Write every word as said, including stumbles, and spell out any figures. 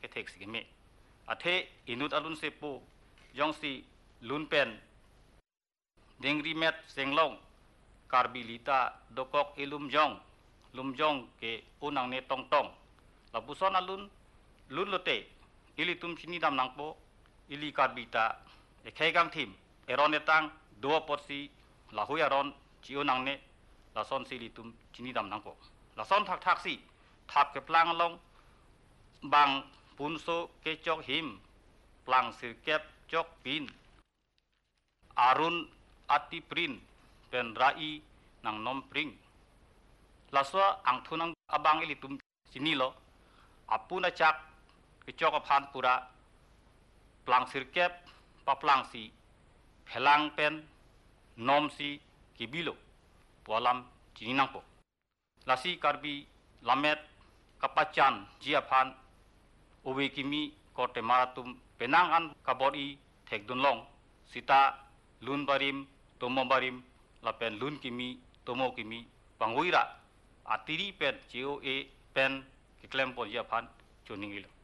ke tek si me athe inut alun sepo jong si lun pen dengri met senglong karbilita dokok ilum jong lum jong ke unang ne tong tong labuson alun lun lote ili tum sini dam nangpo ili karbita e khegang thim eron etang dua porsi lahui aron chi unang ne lason si litum sini dam nangpo lason thak thak si thap ke plang long bang punso ke chok him plang sir kep chok pin arun ati prin pen rai nang nom pring laswa ang thunang abang ilitum sinilo apuna chak kechok aphan pura plang sirkep pa plang si phelang pen nom si kibilo polam chininangpo lasi karbi lamet kapachan jiaphan uwe kimi kote maratum penangan kabori thekdunlong sita lun barim tomo barim lapen lun kimi tomo kimi panguira atiri pen J O A pen kiklem po jiaphan chuningilo